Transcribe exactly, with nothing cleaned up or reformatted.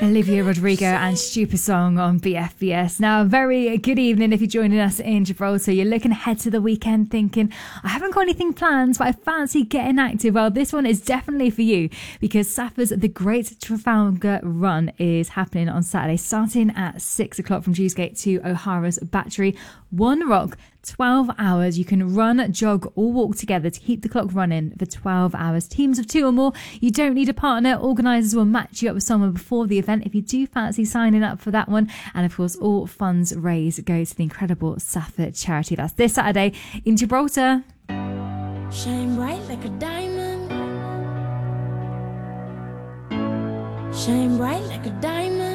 Olivia Rodrigo and Stupid Song on B F B S. Now, very good evening if you're joining us in Gibraltar. You're looking ahead to the weekend thinking, I haven't got anything planned, but I fancy getting active. Well, this one is definitely for you because Safa's The Great Trafalgar Run is happening on Saturday, starting at six o'clock from Dewsgate to O'Hara's Battery. One Rock, twelve hours. You can run, jog or walk together to keep the clock running for twelve hours. Teams of two or more. You don't need a partner. Organisers will match you up with someone before the event if you do fancy signing up for that one. And of course, all funds raised go to the incredible Safa charity. That's this Saturday in Gibraltar. Shine bright like a diamond. Shine bright like a diamond.